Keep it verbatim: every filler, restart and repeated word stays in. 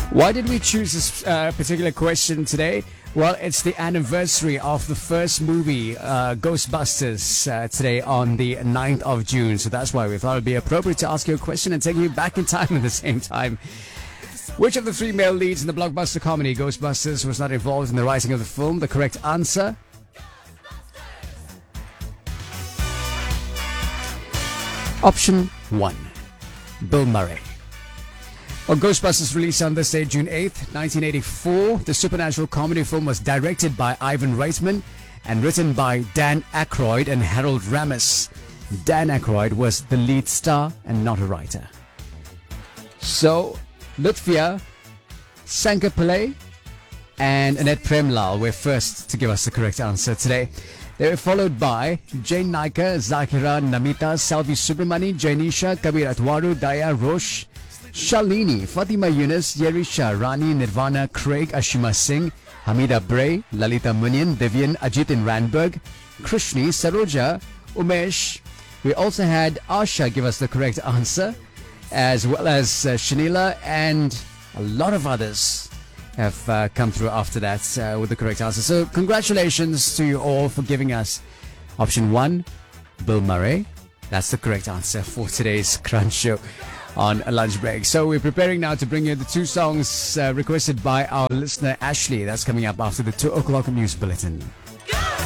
Why did we choose this uh, particular question today? Well, it's the anniversary of the first movie, uh, Ghostbusters, uh, today on the ninth of June. So that's why we thought it would be appropriate to ask you a question and take you back in time at the same time. Which of the three male leads in the blockbuster comedy Ghostbusters was not involved in the writing of the film? The correct answer: option one, Bill Murray. Well, Ghostbusters released on this day, June eighth, nineteen eighty-four. The supernatural comedy film was directed by Ivan Reitman and written by Dan Aykroyd and Harold Ramis. Dan Aykroyd was the lead star and not a writer. So, Lutfia, Sankar Pillai and Annette Premlal were first to give us the correct answer today. They were followed by Jane Naika, Zakira, Namita, Salvi Subramani, Jainisha, Kabir Atwaru, Daya Rosh, Shalini, Fatima Yunus, Yerisha, Rani, Nirvana, Craig, Ashima Singh, Hamida Bray, Lalita Munian, Vivian, Ajit in Randburg, Krishni, Saroja, Umesh. We also had Asha give us the correct answer, as well as uh, Shanila, and a lot of others have uh, come through after that uh, with the correct answer. So congratulations to you all for giving us option one, Bill Murray. That's the correct answer for today's Crunch Show on a lunch break. So we're preparing now to bring you the two songs uh, requested by our listener Ashley. That's coming up after the two o'clock news bulletin.